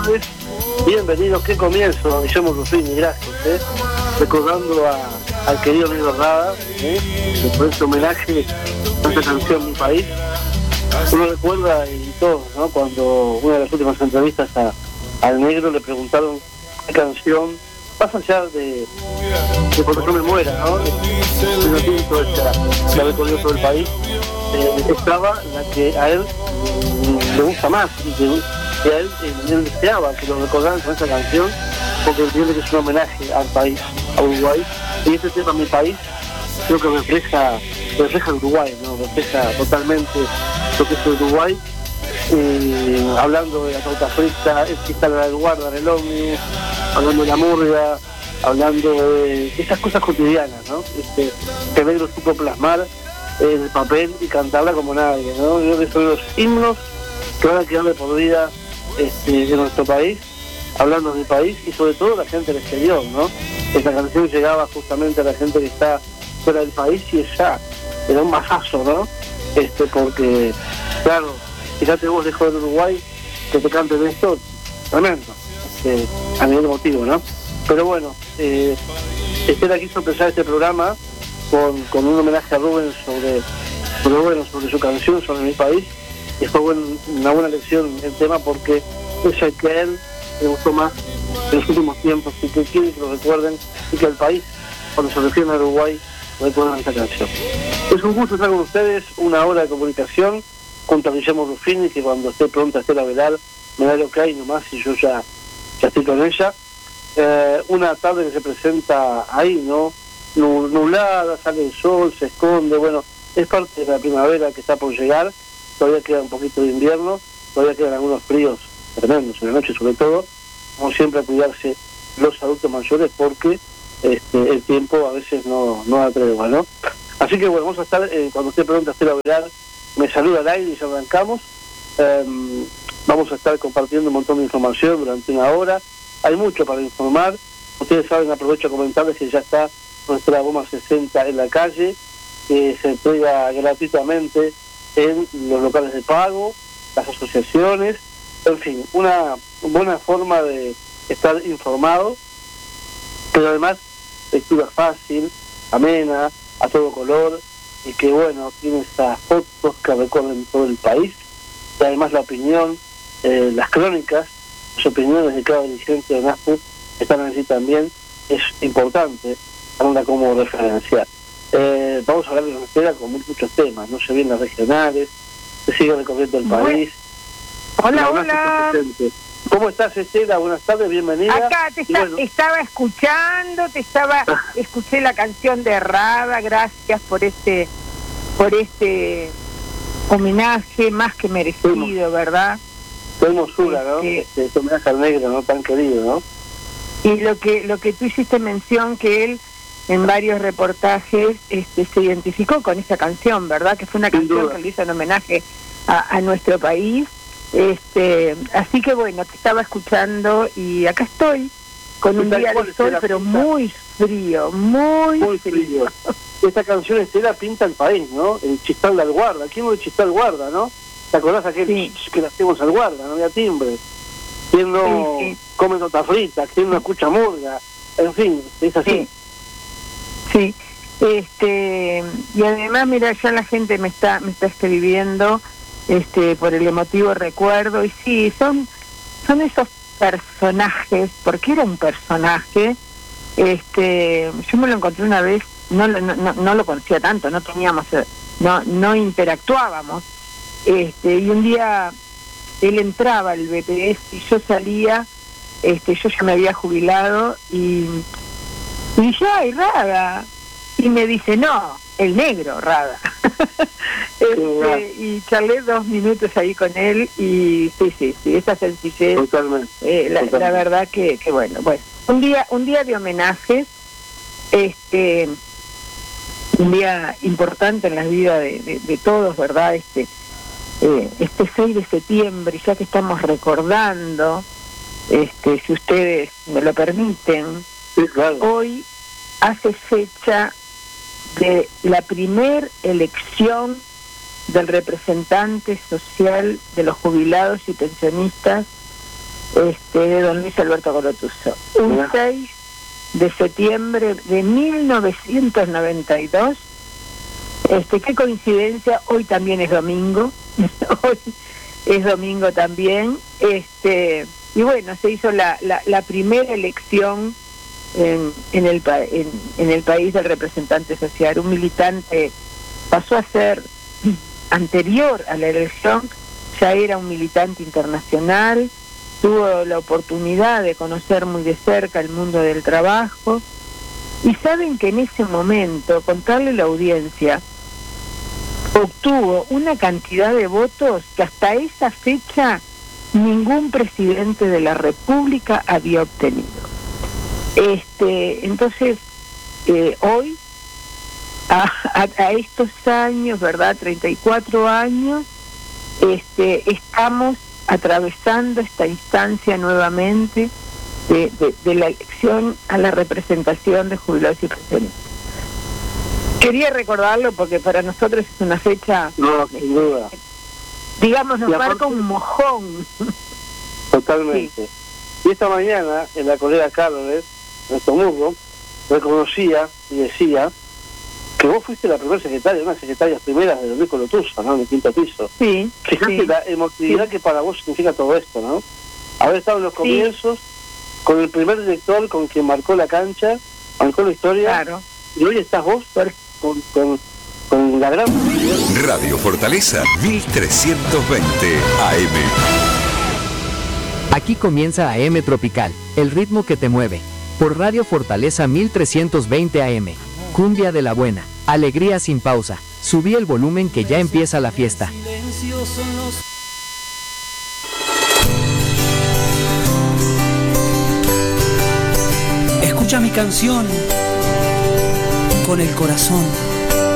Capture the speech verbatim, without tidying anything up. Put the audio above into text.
tardes, bienvenidos, qué comienzo, me llamo Rufini, gracias, ¿eh? recordando a, al querido Negro Rada, ¿eh? por este homenaje a esta canción Mi País. Uno recuerda, y todos, ¿no? cuando una de las últimas entrevistas a, al Negro le preguntaron qué canción, más allá de, de cuando yo me muera, ¿no? Yo tinto esta, que ha recorrido todo el país, eh, estaba la que a él le gusta más y que, que a él, él deseaba que lo recordaran con esa canción, porque entiende que es un homenaje al país, a Uruguay, y este tema Mi País creo que refleja refleja Uruguay, ¿no? refleja totalmente lo que es Uruguay, eh, hablando de la torta frita, el cristal del guarda en el ómnibus, hablando de la murga, hablando de esas cosas cotidianas, ¿no? Este, que Negro supo plasmar el papel y cantarla como nadie, ¿no? Yo creo que son los himnos que van a quedar de por vida este, de nuestro país, hablando de mi país y sobre todo la gente del exterior, ¿no? Esta canción llegaba justamente a la gente que está fuera del país y ya era un masazo, ¿no? Este, porque, claro, fíjate vos lejos del Uruguay, que te canten esto, tremendo, este, a nivel emotivo, ¿no? Pero bueno, eh, Estela quiso empezar este programa con, con un homenaje a Rubén sobre, sobre, bueno, sobre su canción, sobre Mi País, y fue buen, una buena lección el tema porque es el que a él le gustó más en los últimos tiempos y que quiere que lo recuerden y que el país, cuando se refieren a Uruguay, recuerdan esta canción. Es un gusto estar con ustedes, una hora de comunicación junto a Guillermo Rufini, que cuando esté pronta Estela Velar me da lo que hay nomás y yo ya, ya estoy con ella. Eh, una tarde que se presenta ahí, ¿no? Nublada, sale el sol, se esconde, bueno, es parte de la primavera que está por llegar, todavía queda un poquito de invierno, todavía quedan algunos fríos tremendos en la noche sobre todo, como siempre a cuidarse los adultos mayores porque este, el tiempo a veces no, no da tregua, ¿no? Así que bueno, vamos a estar, eh, cuando esté pronto a Estela Velar, me saluda al aire y ya arrancamos, eh, vamos a estar compartiendo un montón de información durante una hora, hay mucho para informar, ustedes saben, aprovecho a comentarles que ya está nuestra Goma sesenta en la calle, que se entrega gratuitamente en los locales de pago, las asociaciones, en fin, una buena forma de estar informado, pero además lectura fácil, amena, a todo color, y que bueno, tiene esas fotos que recorren todo el país, y además la opinión, eh, las crónicas, las opiniones de cada dirigente de NASPU están allí también, es importante para como referencia. Eh, vamos a hablar de Estela con muchos temas, no se vienen las regionales, se sigue recorriendo el país. Hola, hola. ¿Cómo estás, Estela? Buenas tardes, bienvenida. Acá te está, bueno. estaba escuchando, te estaba, escuché la canción de Rada, gracias por este, por este homenaje más que merecido, sí, ¿verdad? Qué hermosura, ¿no? Este, este, este homenaje al Negro, ¿no? Tan querido, ¿no? Y lo que, lo que tú hiciste mención que él en varios reportajes este, se identificó con esa canción, ¿verdad? Que fue una Sin canción duda. que le hizo en homenaje a, a nuestro país. Este, así que bueno, te estaba escuchando y acá estoy con un día de sol, pero muy frío, muy, muy frío. frío. Esta canción Estela pinta el país, ¿no? El chistal del guarda. ¿Quién no el chistal guarda, no? ¿Te acordás aquel sí. que le hacemos al guarda? No había timbre. ¿Quién no sí, sí. come torta frita? ¿Quién no escucha murga? En fin, es así. Sí. sí. Este, y además, mira, ya la gente me está, me está escribiendo este por el emotivo recuerdo, y sí, son son esos personajes, porque era un personaje, este yo me lo encontré una vez, no, no, no, no lo conocía tanto, no teníamos, no, no interactuábamos, este y un día él entraba al B P S y yo salía, este yo ya me había jubilado, y, y dije, ay, Rada, y me dice, no, el Negro, Rada. este, y charlé dos minutos ahí con él y sí, sí, sí, esa sencillez. Totalmente. Eh, la, totalmente. la verdad que, que bueno, bueno, un día, un día de homenajes, este, un día importante en la vida de, de, de todos, ¿verdad? Este, eh, este seis de septiembre, ya que estamos recordando, este, si ustedes me lo permiten, sí, claro. Hoy hace fecha de la primer elección del representante social de los jubilados y pensionistas este, de don Luis Alberto Corotuzo. Un Mira. seis de septiembre de mil novecientos noventa y dos. Este, qué coincidencia, hoy también es domingo, hoy es domingo también, este, y bueno, se hizo la, la, la primera elección en, en, el, en, en el país del representante social. Un militante pasó a ser, anterior a la elección, ya era un militante internacional, tuvo la oportunidad de conocer muy de cerca el mundo del trabajo, y saben que en ese momento, contarle a la audiencia, obtuvo una cantidad de votos que hasta esa fecha ningún presidente de la República había obtenido. Este, entonces, eh, hoy, a, a, a estos años, ¿verdad?, treinta y cuatro años, este, estamos atravesando esta instancia nuevamente de, de, de la elección a la representación de jubilados y pensionistas. Quería recordarlo porque para nosotros es una fecha, No, sin duda. digamos, nos Y aparte- marca un mojón. Totalmente. Y esta mañana, en la colega Carles, nuestro musgo, reconocía y decía que vos fuiste la primera secretaria, una de las secretarias primeras de Luis Corotuzo, ¿no?, en el quinto piso. Sí, Fíjate sí. la emotividad Sí. que para vos significa todo esto, ¿no? Haber estado en los Sí. comienzos con el primer director con quien marcó la cancha, marcó la historia, Claro. y hoy estás vos con, con, con la gran... Radio Fortaleza mil trescientos veinte A M. Aquí comienza A M Tropical, el ritmo que te mueve. Por Radio Fortaleza mil trescientos veinte A M. Cumbia de la buena, alegría sin pausa. Subí el volumen que ya empieza la fiesta. Escucha mi canción con el corazón.